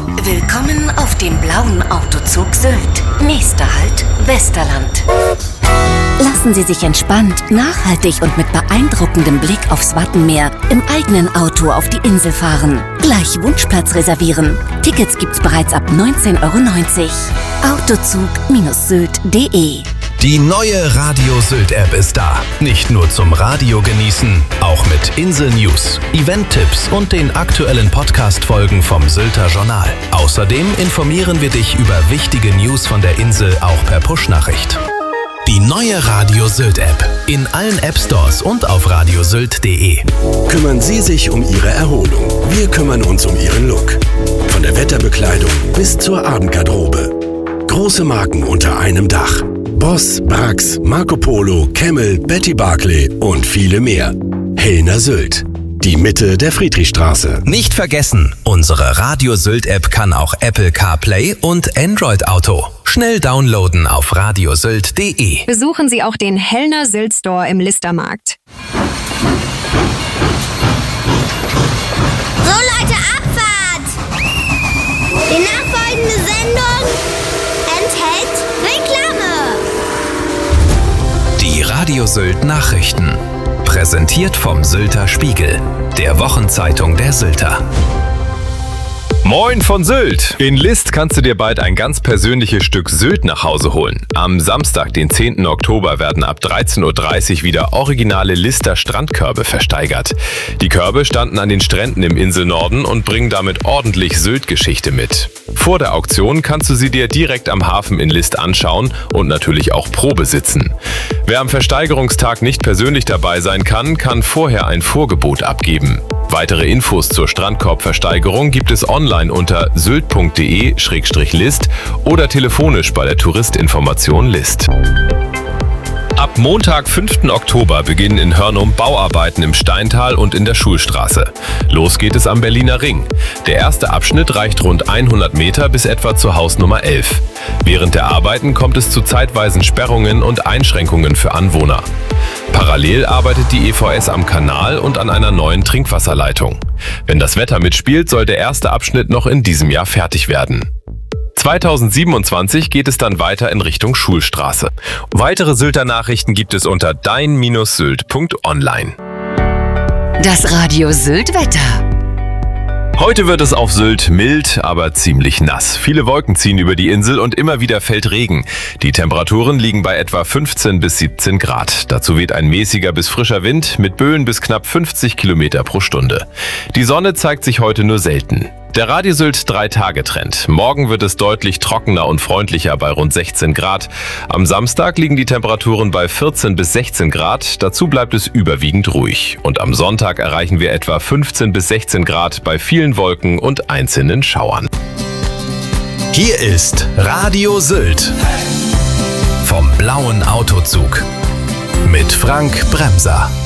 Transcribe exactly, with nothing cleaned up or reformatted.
Willkommen auf dem blauen Autozug Sylt. Nächster Halt, Westerland. Lassen Sie sich entspannt, nachhaltig und mit beeindruckendem Blick aufs Wattenmeer im eigenen Auto auf die Insel fahren. Gleich Wunschplatz reservieren. Tickets gibt's bereits ab neunzehn Euro neunzig. Autozug Sylt punkt de. Die neue Radio Sylt App ist da. Nicht nur zum Radio genießen, auch mit Insel-News, Event-Tipps und den aktuellen Podcast-Folgen vom Sylter Journal. Außerdem informieren wir dich über wichtige News von der Insel auch per Push-Nachricht. Die neue Radio Sylt App. In allen App Stores und auf radiosylt punkt de. Kümmern Sie sich um Ihre Erholung. Wir kümmern uns um Ihren Look. Von der Wetterbekleidung bis zur Abendgarderobe. Große Marken unter einem Dach. Boss, Brax, Marco Polo, Camel, Betty Barclay und viele mehr. Hellner Sylt. Die Mitte der Friedrichstraße. Nicht vergessen, unsere Radio Sylt App kann auch Apple CarPlay und Android Auto. Schnell downloaden auf radiosylt punkt de. Besuchen Sie auch den Hellner Sylt Store im Listermarkt. So Leute, Abfahrt! Die nachfolgende Sendung enthält Reklame. Die Radio Sylt Nachrichten. Präsentiert vom Sylter Spiegel, der Wochenzeitung der Sylter. Moin von Sylt! In List kannst du dir bald ein ganz persönliches Stück Sylt nach Hause holen. Am Samstag, den zehnten Oktober, werden ab dreizehn Uhr dreißig wieder originale Lister Strandkörbe versteigert. Die Körbe standen an den Stränden im Inselnorden und bringen damit ordentlich Sylt-Geschichte mit. Vor der Auktion kannst du sie dir direkt am Hafen in List anschauen und natürlich auch Probe sitzen. Wer am Versteigerungstag nicht persönlich dabei sein kann, kann vorher ein Vorgebot abgeben. Weitere Infos zur Strandkorbversteigerung gibt es online unter sylt punkt de Schrägstrich list oder telefonisch bei der Touristinformation List. Ab Montag, fünften Oktober, beginnen in Hörnum Bauarbeiten im Steintal und in der Schulstraße. Los geht es am Berliner Ring. Der erste Abschnitt reicht rund hundert Meter bis etwa zur Hausnummer elf. Während der Arbeiten kommt es zu zeitweisen Sperrungen und Einschränkungen für Anwohner. Parallel arbeitet die E V S am Kanal und an einer neuen Trinkwasserleitung. Wenn das Wetter mitspielt, soll der erste Abschnitt noch in diesem Jahr fertig werden. zweitausendsiebenundzwanzig geht es dann weiter in Richtung Schulstraße. Weitere Sylter Nachrichten gibt es unter dein Bindestrich sylt punkt online. Das Radio Sylt Wetter. Heute wird es auf Sylt mild, aber ziemlich nass. Viele Wolken ziehen über die Insel und immer wieder fällt Regen. Die Temperaturen liegen bei etwa fünfzehn bis siebzehn Grad. Dazu weht ein mäßiger bis frischer Wind mit Böen bis knapp fünfzig Kilometer pro Stunde. Die Sonne zeigt sich heute nur selten. Der Radio Sylt drei Tage Trend. Morgen wird es deutlich trockener und freundlicher bei rund sechzehn Grad. Am Samstag liegen die Temperaturen bei vierzehn bis sechzehn Grad. Dazu bleibt es überwiegend ruhig. Und am Sonntag erreichen wir etwa fünfzehn bis sechzehn Grad bei vielen Wolken und einzelnen Schauern. Hier ist Radio Sylt vom blauen Autozug mit Frank Bremser.